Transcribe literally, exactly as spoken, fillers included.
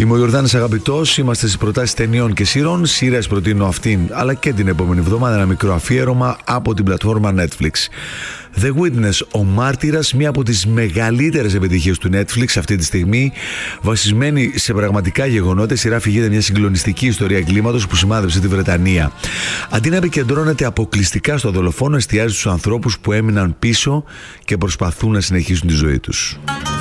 Είμαι ο Ιορδάνης Αγαπητός, είμαστε στις προτάσεις ταινιών και σειρών. Σειρές προτείνω αυτήν αλλά και την επόμενη εβδομάδα, ένα μικρό αφιέρωμα από την πλατφόρμα Netflix. The Witness, ο Μάρτυρας, μία από τις μεγαλύτερες επιτυχίες του Netflix αυτή τη στιγμή, βασισμένη σε πραγματικά γεγονότα. Η σειρά αφηγείται μια συγκλονιστική ιστορία εγκλήματος που σημάδεψε τη Βρετανία. Αντί να επικεντρώνεται αποκλειστικά στο δολοφόνο, εστιάζει στους ανθρώπους που έμειναν πίσω και προσπαθούν να συνεχίσουν τη ζωή τους.